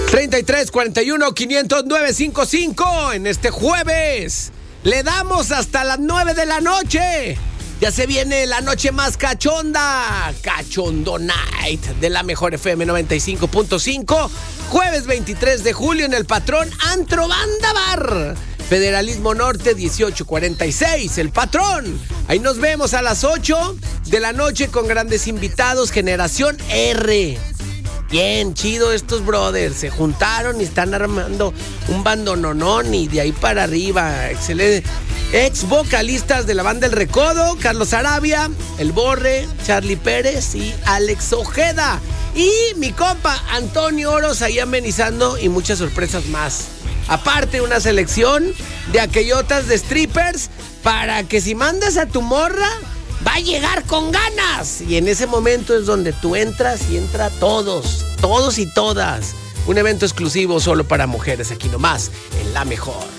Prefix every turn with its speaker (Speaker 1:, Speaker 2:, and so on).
Speaker 1: 3341-500-955 en este jueves. Le damos hasta las 9 de la noche. Ya se viene la noche más cachonda. Cachondo Night de la Mejor FM 95.5. Jueves 23 de julio en el Patrón Antro Banda Bar. Federalismo Norte 1846, El Patrón. Ahí nos vemos a las 8 de la noche con grandes invitados. Generación R. Bien chido estos brothers, se juntaron y están armando un bandononón y de ahí para arriba. Excelente. Ex vocalistas de la banda El Recodo, Carlos Arabia, El Borre, Charlie Pérez y Alex Ojeda. Y mi compa Antonio Oros ahí amenizando y muchas sorpresas más. Aparte una selección de aquellotas de strippers para que si mandas a tu morra va a llegar con ganas. Y en ese momento es donde tú entras y entra todos y todas. Un evento exclusivo solo para mujeres aquí nomás, en La Mejor.